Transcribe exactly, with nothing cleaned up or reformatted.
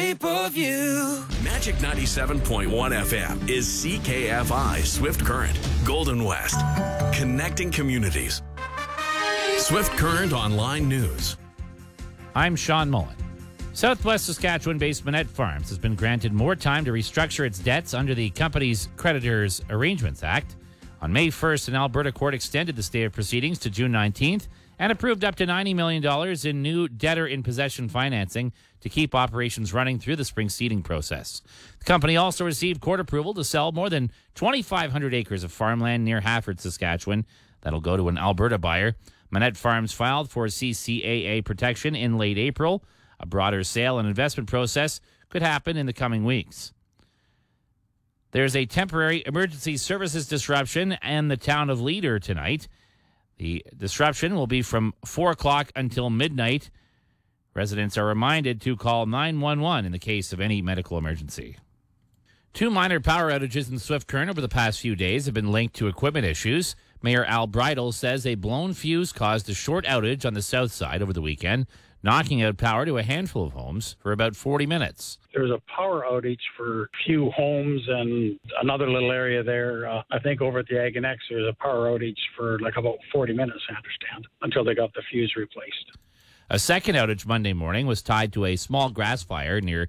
shape of you. Magic ninety-seven point one F M is C K F I Swift Current, Golden West. Connecting communities. Swift Current Online News. I'm Sean Mullen. Southwest Saskatchewan-based Manette Farms has been granted more time to restructure its debts under the company's Creditors Arrangements Act. On May first, an Alberta court extended the stay of proceedings to June nineteenth and approved up to ninety million dollars in new debtor-in-possession financing to keep operations running through the spring seeding process. The company also received court approval to sell more than twenty-five hundred acres of farmland near Hafford, Saskatchewan. That'll go to an Alberta buyer. Manette Farms filed for C C A A protection in late April. A broader sale and investment process could happen in the coming weeks. There's a temporary emergency services disruption in the town of Leader tonight. The disruption will be from four o'clock until midnight. Residents are reminded to call nine one one in the case of any medical emergency. Two minor power outages in Swift Current over the past few days have been linked to equipment issues. Mayor Al Bridle says a blown fuse caused a short outage on the south side over the weekend, knocking out power to a handful of homes for about forty minutes. There was a power outage for a few homes and another little area there. Uh, I think over at the Ag and X, there was a power outage for like about forty minutes, I understand, until they got the fuse replaced. A second outage Monday morning was tied to a small grass fire near